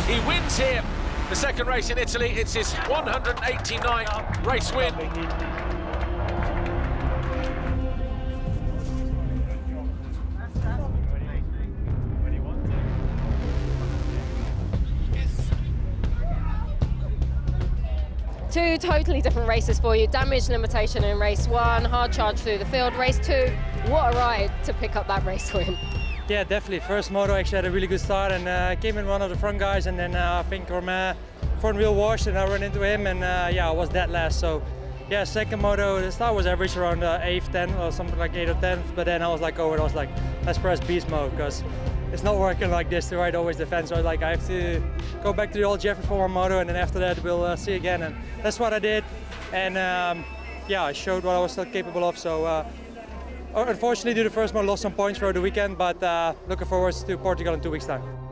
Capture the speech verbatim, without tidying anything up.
He wins here. The second race in Italy, it's his one hundred eighty-ninth race win. Two totally different races for you. Damage limitation in race one, hard charge through the field. Race two, what a ride to pick up that race win. Yeah, definitely. First moto actually had a really good start and uh, came in one of the front guys, and then uh, I think Romain front wheel washed and I ran into him, and uh, yeah, I was dead last. So yeah, second moto, the start was average around uh, eighth, tenth or something like eighth or tenth, but then I was like over, I was like, let's press beast mode, because it's not working like this to ride always defense. So I was like, I have to go back to the old Jeffrey Former moto, and then after that we'll uh, see again, and that's what I did. And um, yeah, I showed what I was still capable of. So uh, unfortunately, due to the first moto, lost some points for the weekend, but uh, looking forward to Portugal in two weeks' time.